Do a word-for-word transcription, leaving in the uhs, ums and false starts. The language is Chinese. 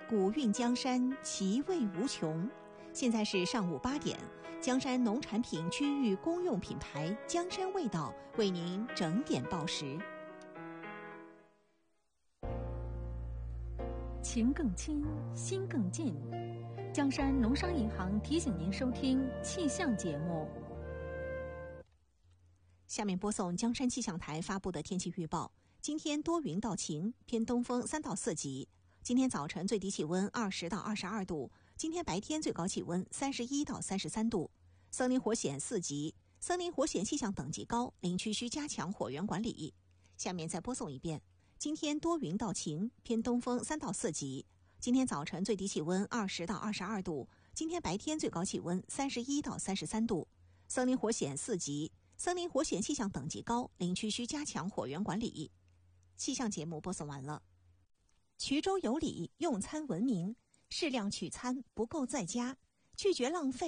古韵江山，其味无穷。现在是上午八点，江山农产品区域公用品牌江山味道为您整点报时。 情更亲，心更近。江山农商银行提醒您收听气象节目。 下面播送江山气象台发布的天气预报。今天多云到晴，偏东风三到四级。今天早晨最低气温二十到二十二度，今天白天最高气温三十一到三十三度。森林火险四级，森林火险气象等级高，林区需加强火源管理。下面再播送一遍。今天多云到晴，偏东风三到四级。今天早晨最低气温二十到二十二度，今天白天最高气温三十一到三十三度。森林火险四级，森林火险气象等级高，林区需加强火源管理。气象节目播送完了。衢州有礼，用餐文明，适量取餐，不够在家，拒绝浪费。